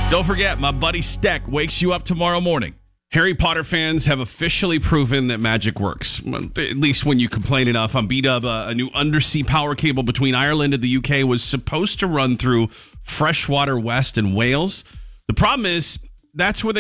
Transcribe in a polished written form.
Don't forget, my buddy Steck wakes you up tomorrow morning. Harry Potter fans have officially proven that magic works, at least when you complain enough. On B-Dub, a new undersea power cable between Ireland and the UK was supposed to run through freshwater West and Wales. The problem is, that's where